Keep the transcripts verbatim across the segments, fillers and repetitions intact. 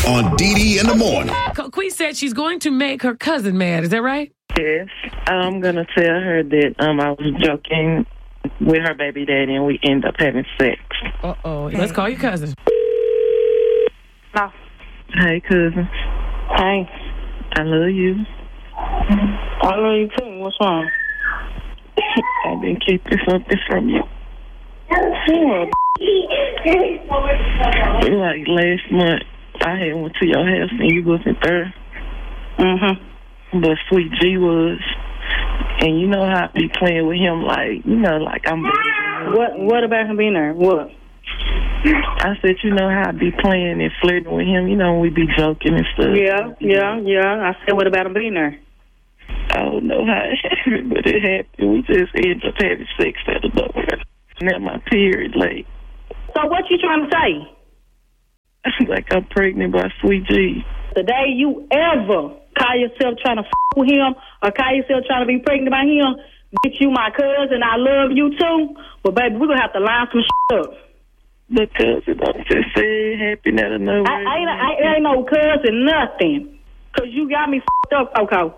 on Dee Dee in the morning. Queen said she's going to make her cousin mad. Is that right? Yes. I'm going to tell her that um I was joking with her baby daddy and we end up having sex. Uh-oh. Let's call your cousin. No. Hey, cousin. Hey. I love you. I love you too. What's wrong? I've been keeping something from you. What? Like last month, I had went to your house and you wasn't there. Mm-hmm. But Sweet G was. And you know how I be playing with him like, you know, like I'm better than him. What, what about him being there? What? I said, you know how I be playing and flirting with him. You know, we be joking and stuff. Yeah, yeah, yeah. I said, what about him being there? I don't know how it happened, but it happened. We just ended up having sex out of nowhere. Now my period late. So what you trying to say? Like I'm pregnant by Sweet G. The day you ever call yourself trying to f*** with him or call yourself trying to be pregnant by him, bitch, you my cousin, I love you too. But baby, we're going to have to line some shit up. The cousin, I'm just saying, happened out of nowhere. I, I, ain't, I ain't no cousin, nothing. Because you got me f***ed up, Coco.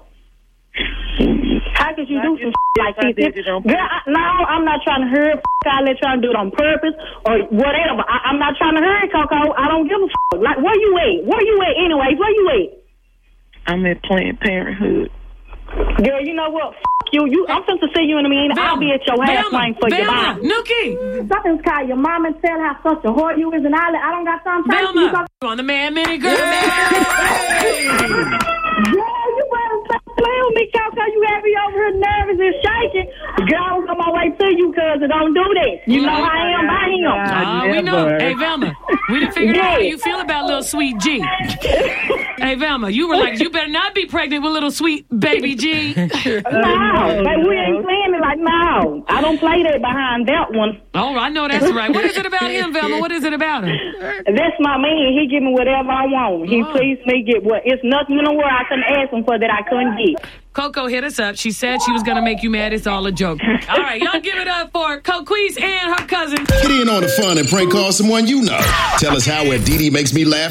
How could you I do just, some like I this? did it on Girl, I, no, I'm not trying to hurt. I let trying to do it on purpose or whatever. I, I'm not trying to hurt, Coco. I don't give a f***. Like, where you at? Where you at anyways? Where you at? I'm at Planned Parenthood. Girl, you know what? F*** you. You. I'm supposed to see you in a minute. I'll be at your house playing for your mom. Nookie! Something's call your mom and tell how such a whore you is and all that. I don't got time to Velma! You on the Man Minute, girl? Yeah. Girl, you better stop playing with me, Coco. You have me over here nervous and shaking. Girl, I was on my way to you, cuz. Don't do that. You know how I am by him. Oh, we know. Hey, Velma, we done figured out how you feel about little Sweet G. Hey, Velma, you were like, you better not be pregnant with little sweet baby G. No, like, we ain't playing it like, no. I don't play that behind that one. Oh, I know that's right. What is it about him, Velma? What is it about him? That's my man. He give me whatever I want. He oh. pleased me get what. It's nothing in the world I couldn't ask him for that I couldn't get. Coco hit us up. She said she was going to make you mad. It's all a joke. All right, y'all give it up for Coquise and her cousin. Get in on the fun and prank call someone you know. Tell us how if Dee Dee makes me laugh